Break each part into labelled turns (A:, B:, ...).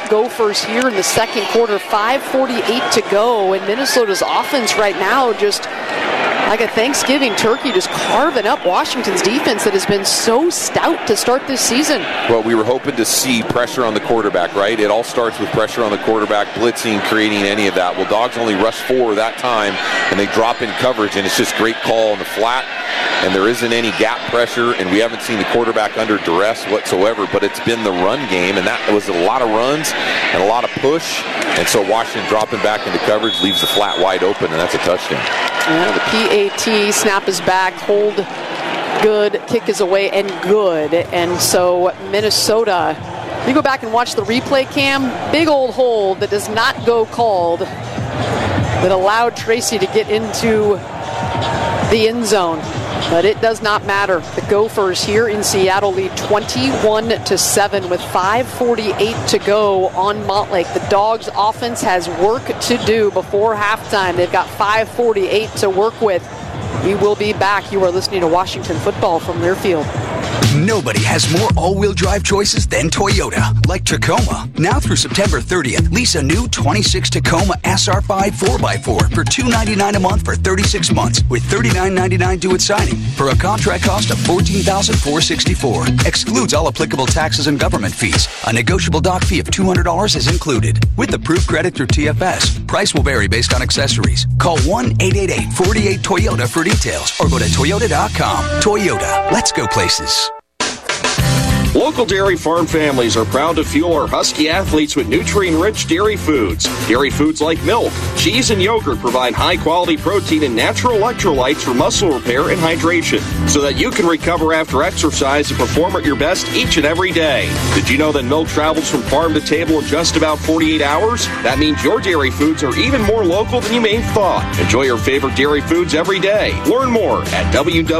A: Gophers here in the second quarter. 5:48 to go, and Minnesota's offense right now just like a Thanksgiving turkey, just carving up Washington's defense that has been so stout to start this season.
B: Well, we were hoping to see pressure on the quarterback, right? It all starts with pressure on the quarterback, blitzing, creating any of that. Well, Dogs only rush 4 that time, and they drop in coverage, and it's just great call on the flat, and there isn't any gap pressure, and we haven't seen the quarterback under duress whatsoever, but it's been the run game, and that was a lot of runs and a lot of push, and so Washington dropping back into coverage leaves the flat wide open, and that's a touchdown.
A: Yeah, the PAT, snap is back, hold good, kick is away, and good. And so Minnesota, you go back and watch the replay cam, big old hold that does not go called that allowed Tracy to get into the end zone. But it does not matter. The Gophers here in Seattle lead 21-7 with 5:48 to go on Montlake. The Dogs offense has work to do before halftime. They've got 5:48 to work with. We will be back. You are listening to Washington Football from Learfield.
C: Nobody has more all-wheel drive choices than Toyota, like Tacoma. Now through September 30th, lease a new 26 Tacoma SR5 4x4 for $299 a month for 36 months with $39.99 due at signing for a contract cost of $14,464. Excludes all applicable taxes and government fees. A negotiable dock fee of $200 is included. With approved credit through TFS, price will vary based on accessories. Call 1-888-48-TOYOTA for details or go to Toyota.com. Toyota, let's go places.
D: Local dairy farm families are proud to fuel our Husky athletes with nutrient-rich dairy foods. Dairy foods like milk, cheese, and yogurt provide high-quality protein and natural electrolytes for muscle repair and hydration, so that you can recover after exercise and perform at your best each and every day. Did you know that milk travels from farm to table in just about 48 hours? That means your dairy foods are even more local than you may have thought. Enjoy your favorite dairy foods every day. Learn more at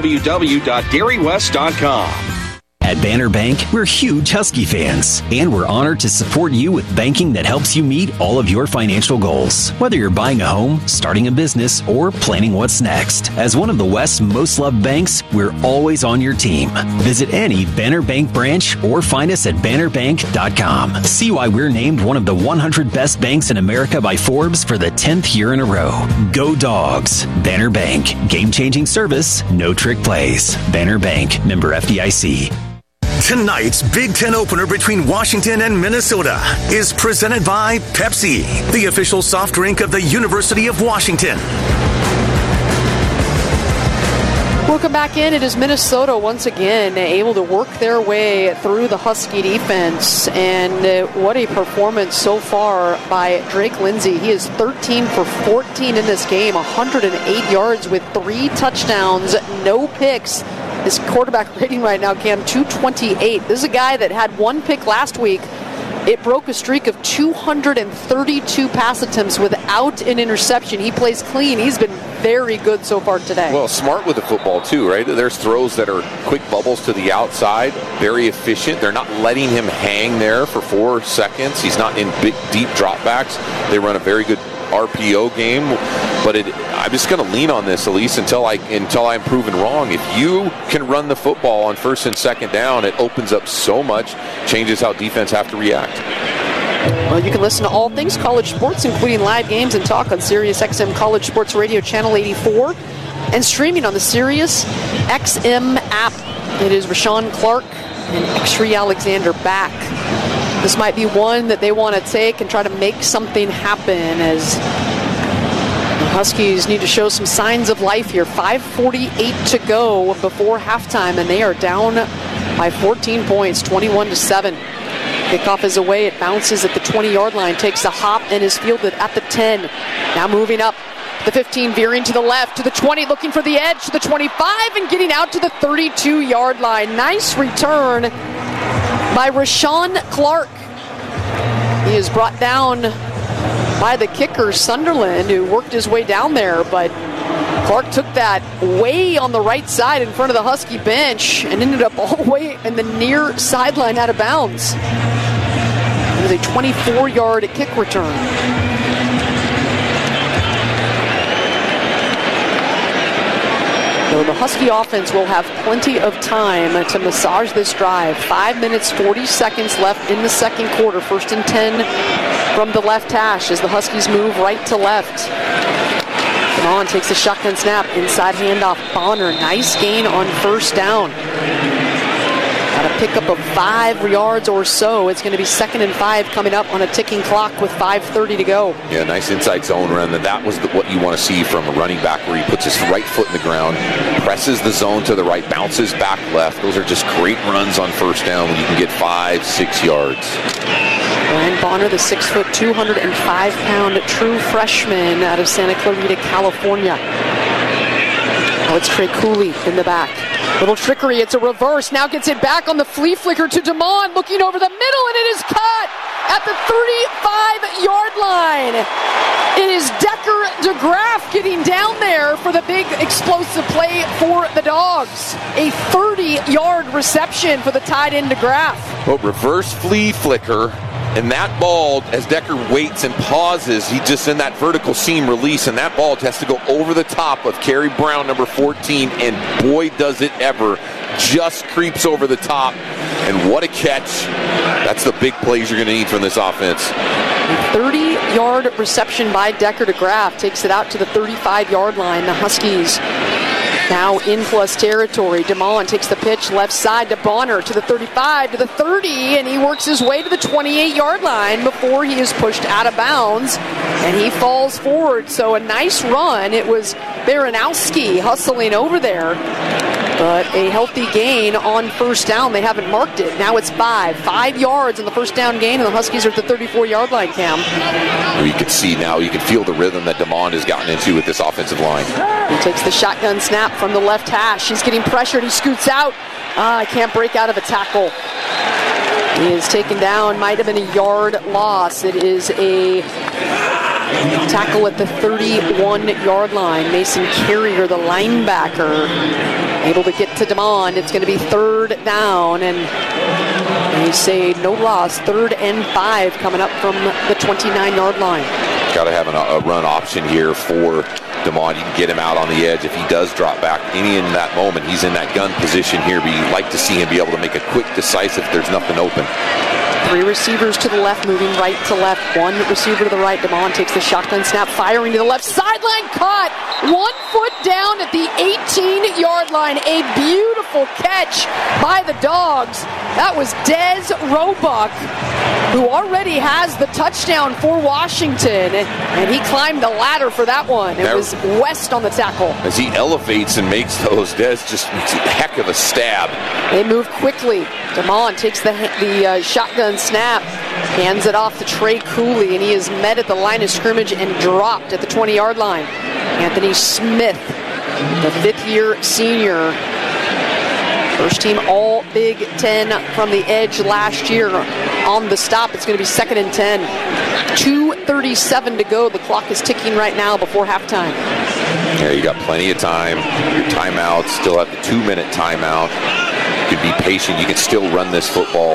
D: www.dairywest.com.
E: At Banner Bank, we're huge Husky fans, and we're honored to support you with banking that helps you meet all of your financial goals. Whether you're buying a home, starting a business, or planning what's next. As one of the West's most loved banks, we're always on your team. Visit any Banner Bank branch or find us at bannerbank.com. See why we're named one of the 100 best banks in America by Forbes for the 10th year in a row. Go Dogs. Banner Bank. Game-changing service, no trick plays. Banner Bank. Member FDIC.
F: Tonight's Big Ten opener between Washington and Minnesota is presented by Pepsi, the official soft drink of the University of Washington.
A: Welcome back in. It is Minnesota once again able to work their way through the Husky defense. And what a performance so far by Drake Lindsay. He is 13 for 14 in this game, 108 yards with 3 touchdowns, no picks. His quarterback rating right now, Cam, 228. This is a guy that had 1 pick last week. It broke a streak of 232 pass attempts without an interception. He plays clean. He's been very good so far today.
B: Well, smart with the football, too, right? There's throws that are quick bubbles to the outside, very efficient. They're not letting him hang there for 4 seconds. He's not in big, deep dropbacks. They run a very good RPO game, but I'm just going to lean on this, Elise, until I'm proven wrong. If you can run the football on 1st and 2nd down, it opens up so much, changes how defense have to react.
A: Well, you can listen to all things college sports, including live games and talk on Sirius XM College Sports Radio Channel 84 and streaming on the Sirius XM app. It is Rashawn Clark and Exree Alexander back. This might be one that they want to take and try to make something happen as the Huskies need to show some signs of life here. 5:48 to go before halftime, and they are down by 14 points, 21-7. Kickoff is away. It bounces at the 20-yard line, takes a hop, and is fielded at the 10. Now moving up. The 15 veering to the left, to the 20, looking for the edge, to the 25, and getting out to the 32-yard line. Nice return by Rashawn Clark. He is brought down by the kicker, Sunderland, who worked his way down there, but Clark took that way on the right side in front of the Husky bench and ended up all the way in the near sideline out of bounds. It was a 24-yard kick return. So the Husky offense will have plenty of time to massage this drive. 5 minutes, 40 seconds left in the second quarter. 1st and 10 from the left hash as the Huskies move right to left. Damon takes the shotgun snap. Inside handoff. Bonner. Nice gain on first down. Got a pickup of 5 yards or so. It's going to be 2nd and 5 coming up on a ticking clock with 5:30 to go.
B: Yeah, nice inside zone run. That was what you want to see from a running back, where he puts his right foot in the ground, presses the zone to the right, bounces back left. Those are just great runs on first down when you can get 5-6 yards.
A: Brian Bonner, the 6', 205-pound true freshman out of Santa Clarita, California. Now it's Trey Cooley in the back. Little trickery, it's a reverse. Now gets it back on the flea flicker to Damon, looking over the middle, and it is caught at the 35-yard line. It is Decker DeGraff getting down there for the big explosive play for the Dogs. A 30-yard reception for the tight end DeGraff.
B: Well, reverse flea flicker. And that ball, as Decker waits and pauses, he just in that vertical seam release, and that ball has to go over the top of Kerry Brown, number 14, and boy, does it ever. Just creeps over the top, and what a catch. That's the big plays you're going to need from this offense.
A: A 30-yard reception by Decker DeGraff takes it out to the 35-yard line. The Huskies now in plus territory. Damon takes the pitch left side to Bonner to the 35, to the 30, and he works his way to the 28-yard line before he is pushed out of bounds, and he falls forward. So a nice run. It was Baranowski hustling over there, but a healthy gain on first down. They haven't marked it. Now it's 5 yards in the first down gain, and the Huskies are at the 34-yard line, Cam.
B: You can see now, you can feel the rhythm that Damon has gotten into with this offensive line.
A: He takes the shotgun snap from the left hash. He's getting pressured. He scoots out. Can't break out of a tackle. He is taken down. Might have been a yard loss. It is a tackle at the 31-yard line. Mason Carrier, the linebacker, able to get to Damon. It's going to be 3rd down, and they say no loss. 3rd and 5 coming up from the 29-yard line.
B: Got to have a run option here for Damon. You can get him out on the edge if he does drop back. In that moment, he's in that gun position here, but you'd like to see him be able to make a quick, decisive if there's nothing open.
A: 3 receivers to the left, moving right to left. 1 receiver to the right. Damon takes the shotgun snap, firing to the left sideline. Caught 1 foot down at the 18-yard line. A beautiful catch by the Dogs. That was Des Roebuck, who already has the touchdown for Washington, and he climbed the ladder for that one. It was West on the tackle.
B: As he elevates and makes those, Des just makes a heck of a stab.
A: They move quickly. Damon takes the shotgun snap, hands it off to Trey Cooley, and he is met at the line of scrimmage and dropped at the 20-yard line. Anthony Smith, the 5th-year senior, first team all Big Ten from the edge last year. On the stop, it's going to be 2nd and 10. 2:37 to go. The clock is ticking right now before halftime.
B: Yeah, you got plenty of time. Your timeout, still have the 2-minute timeout. You could be patient. You can still run this football.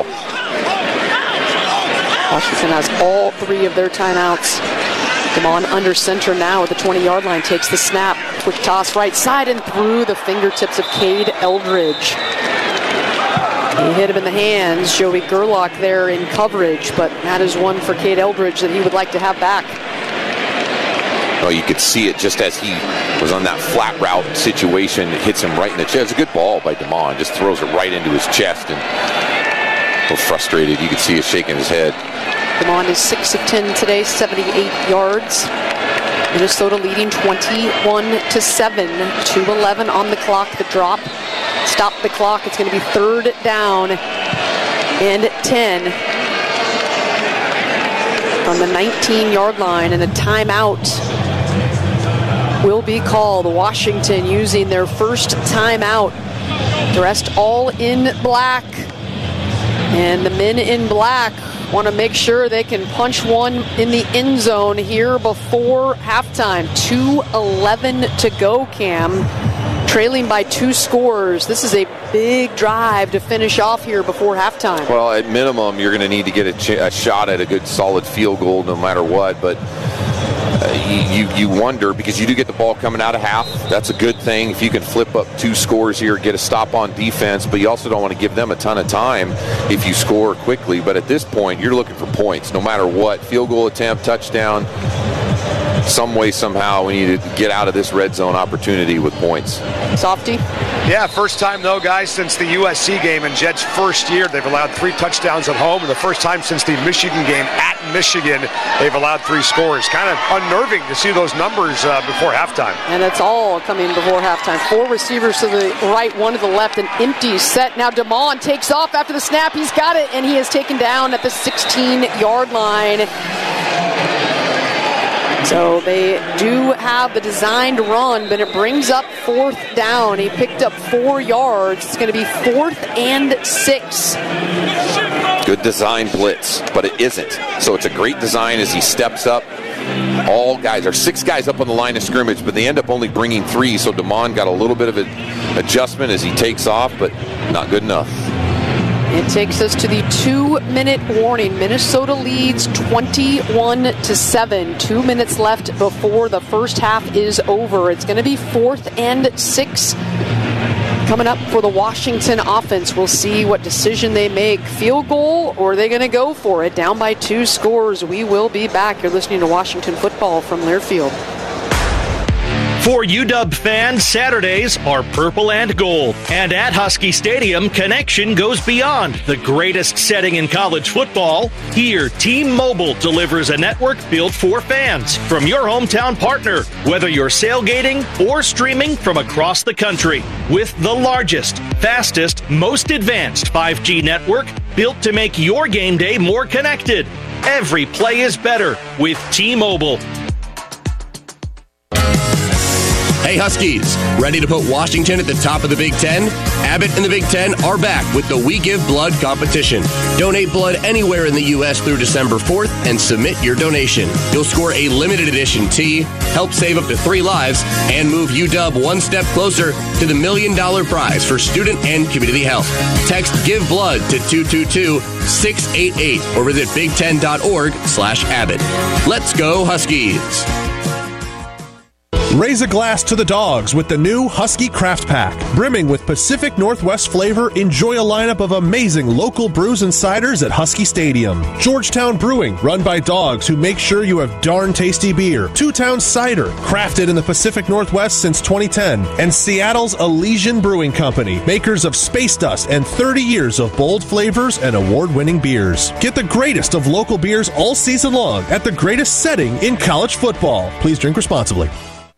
A: Washington has all 3 of their timeouts. Damon under center now at the 20-yard line. Takes the snap. Quick toss right side and through the fingertips of Cade Eldridge. He hit him in the hands. Joey Gerlach there in coverage, but that is one for Cade Eldridge that he would like to have back.
B: Well, you could see it just as he was on that flat route situation. It hits him right in the chest. It's a good ball by Damon. Just throws it right into his chest, and a little frustrated. You could see it shaking his head.
A: Damon is 6 of 10 today, 78 yards. Minnesota leading 21-7. 2:11 on the clock. The drop. Stop the clock. It's going to be 3rd down and 10 from the 19-yard line, and a timeout will be called. Washington using their first timeout. Dressed all in black, and the men in black want to make sure they can punch one in the end zone here before halftime. 2:11 to go, Cam. Trailing by 2 scores. This is a big drive to finish off here before halftime.
B: Well, at minimum, you're going to need to get a shot at a good, solid field goal no matter what. But you wonder, because you do get the ball coming out of half. That's a good thing. If you can flip up 2 scores here, get a stop on defense, but you also don't want to give them a ton of time if you score quickly. But at this point, you're looking for points no matter what. Field goal attempt, touchdown. Some way, somehow, we need to get out of this red zone opportunity with points.
A: Softy?
G: Yeah, first time, though, guys, since the USC game in Jed's first year, they've allowed 3 touchdowns at home, and the first time since the Michigan game at Michigan, they've allowed 3 scores. Kind of unnerving to see those numbers before halftime.
A: And it's all coming before halftime. 4 receivers to the right, 1 to the left, an empty set. Now DeMond takes off after the snap. He's got it, and he is taken down at the 16-yard line. So they do have the designed run, but it brings up 4th down. He picked up 4 yards. It's going to be 4th and 6.
B: Good design blitz, but it isn't. So it's a great design as he steps up. All guys, are 6 guys up on the line of scrimmage, but they end up only bringing 3. So DeMond got a little bit of an adjustment as he takes off, but not good enough.
A: It takes us to the 2-minute warning. Minnesota leads 21-7. 2 minutes left before the first half is over. It's going to be 4th and 6 coming up for the Washington offense. We'll see what decision they make. Field goal, or are they going to go for it? Down by 2 scores. We will be back. You're listening to Washington Football from Learfield.
H: For UW fans, Saturdays are purple and gold. And at Husky Stadium, connection goes beyond the greatest setting in college football. Here, T-Mobile delivers a network built for fans from your hometown partner, whether you're sailgating or streaming from across the country. With the largest, fastest, most advanced 5G network built to make your game day more connected. Every play is better with T-Mobile.
I: Hey Huskies, ready to put Washington at the top of the Big Ten? Abbott and the Big Ten are back with the We Give Blood competition. Donate blood anywhere in the U.S. through December 4th and submit your donation. You'll score a limited edition tee, help save up to 3 lives, and move UW one step closer to the $1 million prize for student and community health. Text Give Blood to 222-688 or visit big10.org/Abbott. Let's go Huskies!
J: Raise a glass to the dogs with the new Husky Craft Pack. Brimming with Pacific Northwest flavor, enjoy a lineup of amazing local brews and ciders at Husky Stadium. Georgetown Brewing, run by dogs who make sure you have darn tasty beer. Two Towns Cider, crafted in the Pacific Northwest since 2010. And Seattle's Elysian Brewing Company, makers of Space Dust and 30 years of bold flavors and award-winning beers. Get the greatest of local beers all season long at the greatest setting in college football. Please drink responsibly.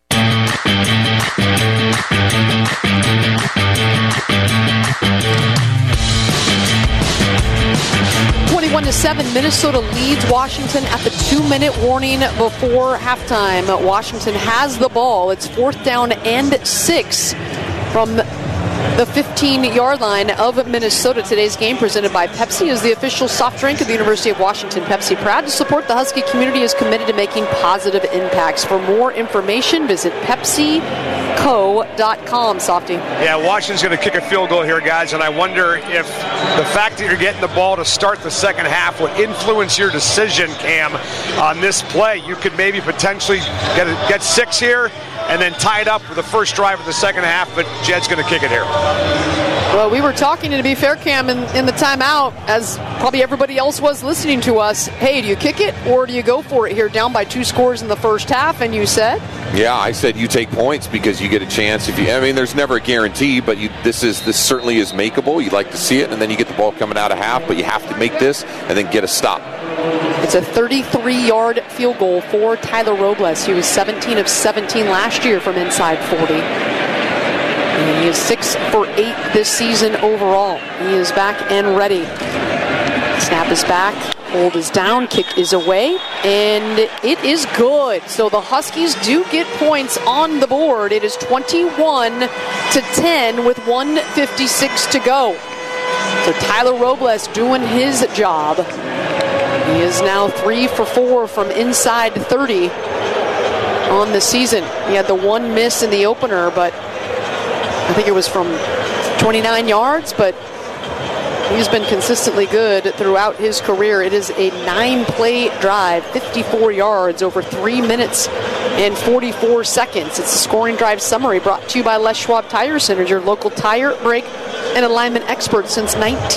A: 21-7, Minnesota leads Washington at the 2-minute warning before halftime. Washington has the ball. It's 4th down and 6 from the 15-yard line of Minnesota. Today's game presented by Pepsi is the official soft drink of the University of Washington. Pepsi, proud to support the Husky community, is committed to making positive impacts. For more information, visit PepsiCo.com. Softy.
G: Yeah, Washington's going to kick a field goal here, guys, and I wonder if the fact that you're getting the ball to start the second half would influence your decision, Cam, on this play. You could maybe potentially get 6 here and then tie it up with the first drive of the second half, but Jed's going to kick it here.
A: Well, we were talking, to be fair, Cam, in the timeout, as probably everybody else was listening to us. Hey, do you kick it or do you go for it here, down by 2 scores in the first half? And you said?
B: Yeah, I said you take points because you get a chance. There's never a guarantee, but this certainly is makeable. You'd like to see it, and then you get the ball coming out of half, but you have to make this and then get a stop.
A: It's a 33-yard field goal for Tyler Robles. He was 17 of 17 last year from inside 40. And he is 6 for 8 this season overall. He is back and ready. Snap is back. Hold is down. Kick is away. And it is good. So the Huskies do get points on the board. It is 21-10 with 1:56 to go. So Tyler Robles doing his job. He is now 3 for 4 from inside 30 on the season. He had the one miss in the opener, but I think it was from 29 yards, but He's been consistently good throughout his career. It is a 9-play drive, 54 yards over 3 minutes and 44 seconds. It's a scoring drive summary brought to you by Les Schwab Tire Center, your local tire, brake, and alignment expert since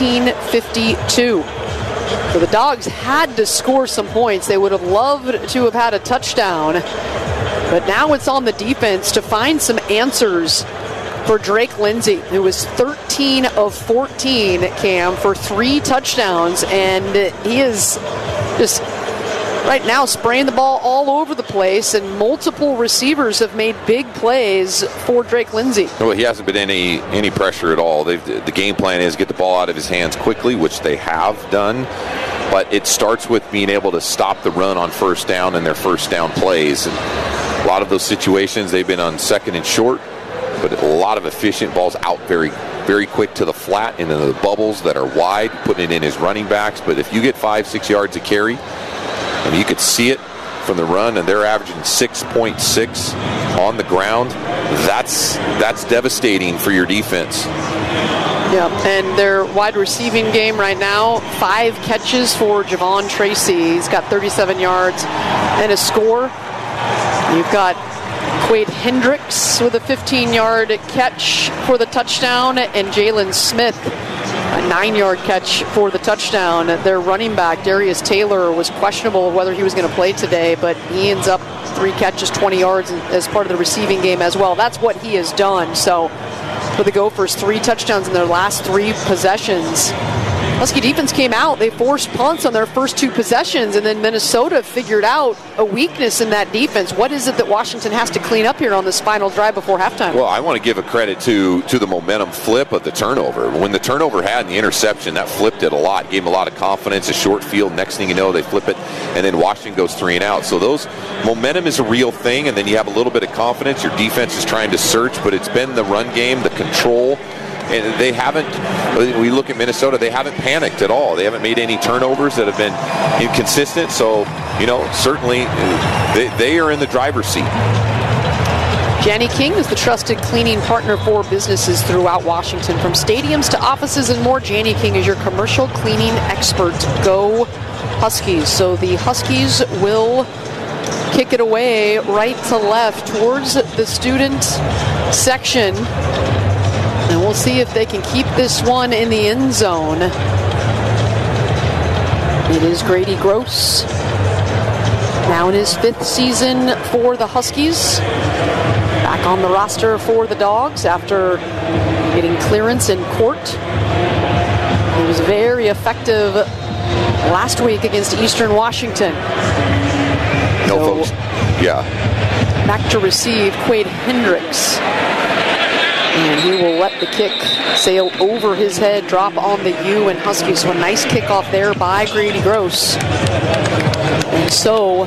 A: 1952. So the Dogs had to score some points. They would have loved to have had a touchdown. But now it's on the defense to find some answers for Drake Lindsey, who was 13 of 14, Cam, for 3 touchdowns. And he is just right now spraying the ball all over the place, and multiple receivers have made big plays for Drake Lindsey.
B: Well, he hasn't been any pressure at all. The game plan is get the ball out of his hands quickly, which they have done. But it starts with being able to stop the run on first down and their first down plays. And a lot of those situations, they've been on second and short, but a lot of efficient balls out very, very quick to the flat and into the bubbles that are wide, putting it in his running backs. But if you get 5-6 yards a carry, and you could see it from the run, and they're averaging 6.6 on the ground, that's devastating for your defense.
A: Yeah, and their wide receiving game right now, 5 catches for Javon Tracy. He's got 37 yards and a score. You've got Quade Hendricks with a 15-yard catch for the touchdown, and Jalen Smith, a 9-yard catch for the touchdown. Their running back, Darius Taylor, was questionable whether he was going to play today, but he ends up 3 catches, 20 yards as part of the receiving game as well. That's what he has done. So for the Gophers, 3 touchdowns in their last 3 possessions. Husky defense came out. They forced punts on their first 2 possessions, and then Minnesota figured out a weakness in that defense. What is it that Washington has to clean up here on this final drive before halftime?
B: Well, I want to give a credit to the momentum flip of the turnover. When the turnover had the interception, that flipped it a lot, gave them a lot of confidence, a short field. Next thing you know, they flip it, and then Washington goes 3 and out. So those momentum is a real thing, and then you have a little bit of confidence. Your defense is trying to search, but it's been the run game, the control. And they haven't, we look at Minnesota, they haven't panicked at all. They haven't made any turnovers that have been inconsistent. So, certainly they are in the driver's seat.
A: Janney King is the trusted cleaning partner for businesses throughout Washington. From stadiums to offices and more, Janney King is your commercial cleaning expert. Go Huskies. So the Huskies will kick it away right to left towards the student section. And we'll see if they can keep this one in the end zone. It is Grady Gross, now in his 5th season for the Huskies. Back on the roster for the Dogs after getting clearance in court. He was very effective last week against Eastern Washington.
B: Folks. Yeah.
A: Back to receive Quade Hendricks. And he will let the kick sail over his head, drop on the U, and Huskies. So a nice kickoff there by Grady Gross. And so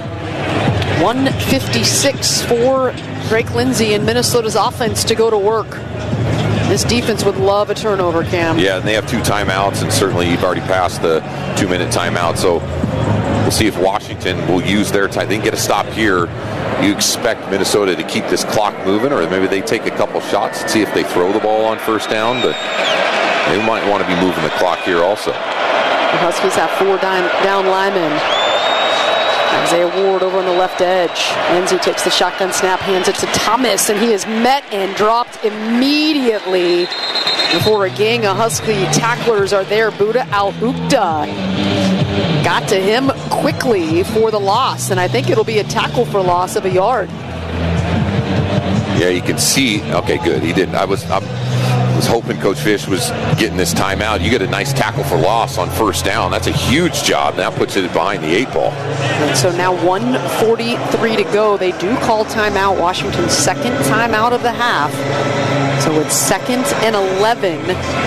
A: 156 for Drake Lindsey and Minnesota's offense to go to work. This defense would love a turnover, Cam.
B: Yeah, and they have 2 timeouts, and certainly you've already passed the 2-minute timeout. So we'll see if Washington will use their time. They can get a stop here. You expect Minnesota to keep this clock moving, or maybe they take a couple shots and see if they throw the ball on first down, but they might want to be moving the clock here also.
A: The Huskies have 4 down linemen. Isaiah Ward over on the left edge. Lindsey takes the shotgun snap, hands it to Thomas, and he is met and dropped immediately before a gang of Husky tacklers are there. Buda Al-Ukta got to him quickly for the loss, and I think it'll be a tackle for loss of a yard.
B: Yeah, you can see. Okay, good. He didn't. I was hoping Coach Fish was getting this timeout. You get a nice tackle for loss on first down. That's a huge job. That puts it behind the 8 ball.
A: And so now 1:43 to go. They do call timeout. Washington's 2nd timeout of the half. So it's 2nd and 11.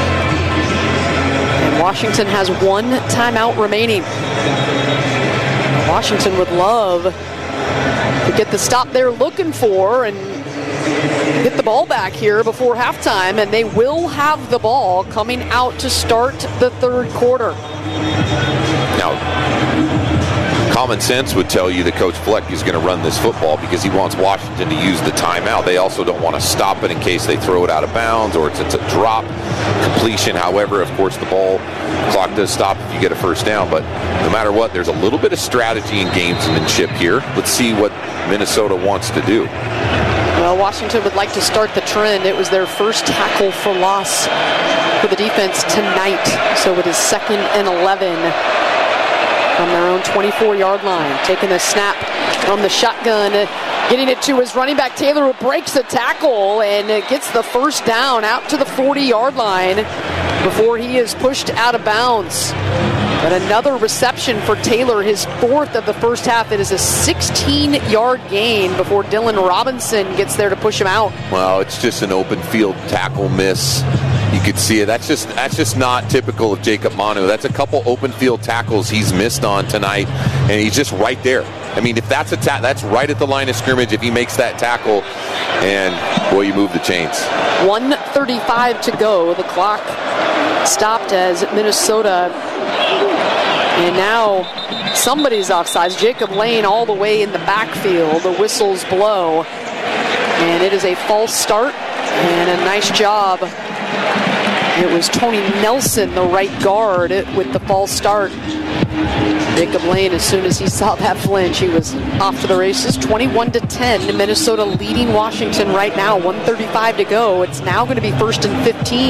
A: And Washington has 1 timeout remaining. Washington would love to get the stop they're looking for and get the ball back here before halftime, and they will have the ball coming out to start the 3rd quarter.
B: Now, common sense would tell you that Coach Fleck is going to run this football because he wants Washington to use the timeout. They also don't want to stop it in case they throw it out of bounds or it's a drop completion. However, of course, the ball clock does stop if you get a first down. But no matter what, there's a little bit of strategy and gamesmanship here. Let's see what Minnesota wants to do.
A: Well, Washington would like to start the trend. It was their first tackle for loss for the defense tonight. So it is 2nd and 11. From their own 24-yard line, taking a snap from the shotgun, getting it to his running back, Taylor, who breaks the tackle and gets the first down out to the 40-yard line before he is pushed out of bounds. But another reception for Taylor, his 4th of the first half. It is a 16-yard gain before Dylan Robinson gets there to push him out.
B: Well, it's just an open field tackle miss. You could see it. That's just not typical of Jacob Manu. That's a couple open field tackles he's missed on tonight, and he's just right there. I mean, if that's that's right at the line of scrimmage if he makes that tackle, and boy, you move the chains.
A: 1:35 to go. The clock stopped as Minnesota, and now somebody's offsides. Jacob Lane all the way in the backfield. The whistles blow, and it is a false start, and a nice job. It was Tony Nelson, the right guard, with the false start. Jacob Lane, as soon as he saw that flinch, he was off to the races. 21-10, Minnesota leading Washington right now. 1:35 to go. It's now going to be 1st and 15.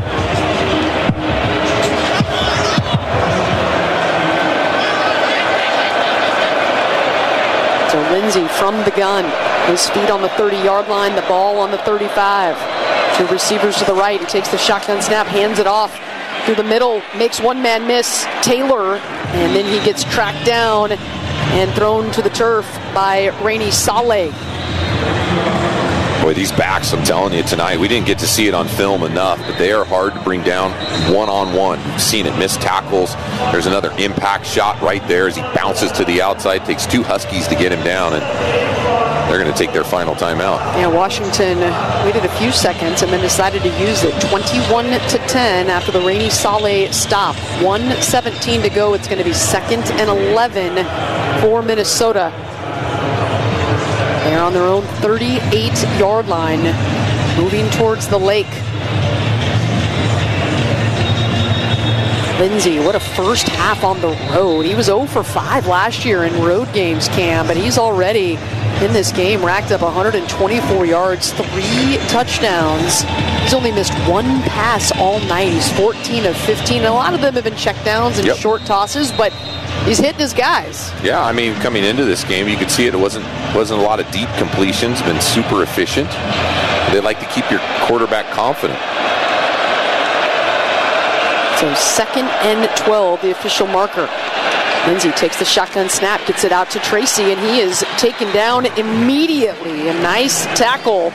A: So Lindsey from the gun. His feet on the 30-yard line, the ball on the 35. 2 receivers to the right. He takes the shotgun snap, hands it off through the middle, makes one man miss, Taylor, and then he gets tracked down and thrown to the turf by Rainey Saleh.
B: Boy, these backs, I'm telling you tonight, we didn't get to see it on film enough, but they are hard to bring down one-on-one. We've seen it, missed tackles. There's another impact shot right there as he bounces to the outside. Takes 2 Huskies to get him down, and they're going to take their final timeout.
A: Yeah, Washington waited a few seconds and then decided to use it. 21-10 after the Rainey Saleh stop. 1:17 to go. It's going to be 2nd and 11 for Minnesota. They're on their own 38-yard line, moving towards the lake. Lindsey, what a first half on the road. He was 0 for 5 last year in road games, Cam, but he's already in this game racked up 124 yards, 3 touchdowns. He's only missed 1 pass all night. He's 14 of 15. A lot of them have been checkdowns and short tosses, but he's hitting his guys.
B: Yeah, I mean, coming into this game, you could see it wasn't a lot of deep completions. Been super efficient. They like to keep your quarterback confident.
A: So 2nd and 12, the official marker. Lindsey takes the shotgun snap, gets it out to Tracy, and he is taken down immediately. A nice tackle.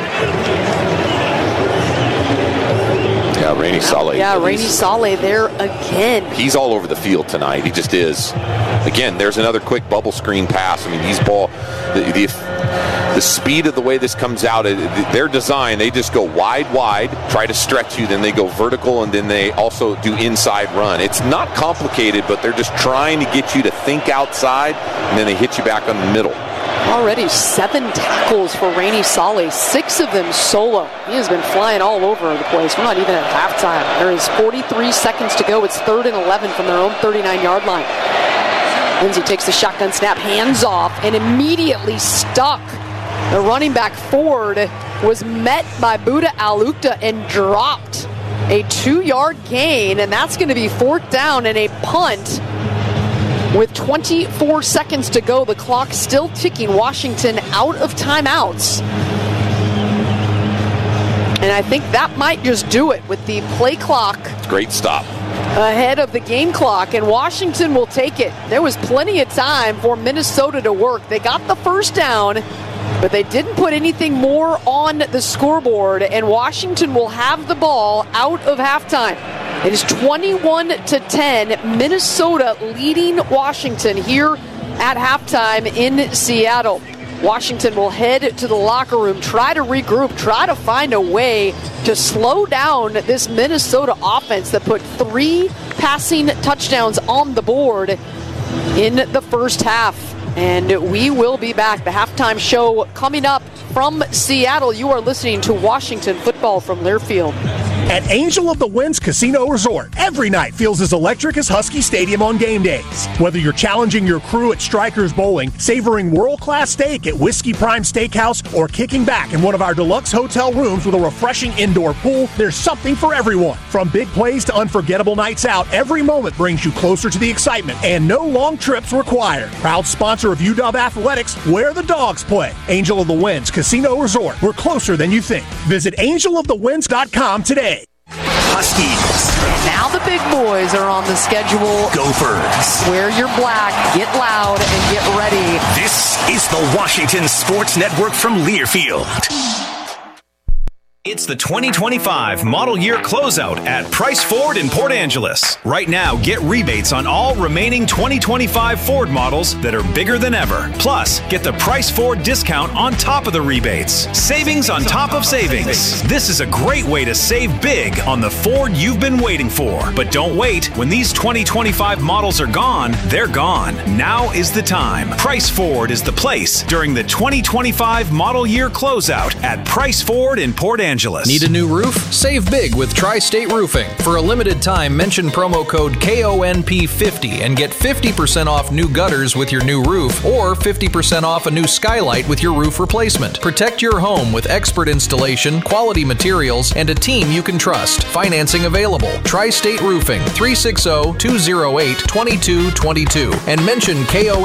B: Yeah, Rainey Saleh.
A: Yeah, Rainey Saleh there again.
B: He's all over the field tonight. He just is. Again, there's another quick bubble screen pass. I mean, these ball, the speed of the way this comes out, their design, they just go wide, try to stretch you, then they go vertical, and then they also do inside run. It's not complicated, but they're just trying to get you to think outside, and then they hit you back on the middle.
A: Already 7 tackles for Rainey Saleh, 6 of them solo. He has been flying all over the place. We're not even at halftime. There is 43 seconds to go. It's 3rd and 11 from their own 39-yard line. Lindsey takes the shotgun snap, hands off, and immediately stuck. The running back Ford was met by Buda Alukta and dropped a 2-yard gain, and that's going to be 4th down and a punt. With 24 seconds to go, the clock still ticking. Washington out of timeouts. And I think that might just do it with the play clock.
B: Great stop.
A: Ahead of the game clock, and Washington will take it. There was plenty of time for Minnesota to work. They got the first down, but they didn't put anything more on the scoreboard, and Washington will have the ball out of halftime. It is 21-10, Minnesota leading Washington here at halftime in Seattle. Washington will head to the locker room, try to regroup, try to find a way to slow down this Minnesota offense that put 3 passing touchdowns on the board. in the first half. And we will be back. The halftime show coming up from Seattle. You are listening to Washington football from Learfield.
K: At Angel of the Winds Casino Resort, every night feels as electric as Husky Stadium on game days. Whether you're challenging your crew at Strikers Bowling, savoring world-class steak at Whiskey Prime Steakhouse, or kicking back in one of our deluxe hotel rooms with a refreshing indoor pool, there's something for everyone. From big plays to unforgettable nights out, every moment brings you closer to the excitement, and no long trips required. Proud sponsor of UW Athletics, where the dogs play. Angel of the Winds Casino Resort. We're closer than you think. Visit angelofthewinds.com today.
L: Huskies.
A: Now the big boys are on the schedule.
L: Gophers.
A: Wear your black, get loud, and get ready.
L: This is the Washington Sports Network from Learfield.
M: It's the 2025 model year closeout at Price Ford in Port Angeles. Right now, get rebates on all remaining 2025 Ford models that are bigger than ever. Plus, get the Price Ford discount on top of the rebates. Savings on top of savings. This is a great way to save big on the Ford you've been waiting for. But don't wait. When these 2025 models are gone, they're gone. Now is the time. Price Ford is the place during the 2025 model year closeout at Price Ford in Port Angeles.
N: Need a new roof? Save big with Tri-State Roofing. For a limited time, mention promo code KONP50 and get 50% off new gutters with your new roof or 50% off a new skylight with your roof replacement. Protect your home with expert installation, quality materials, and a team you can trust. Financing available. Tri-State Roofing, 360-208-2222. And mention KONP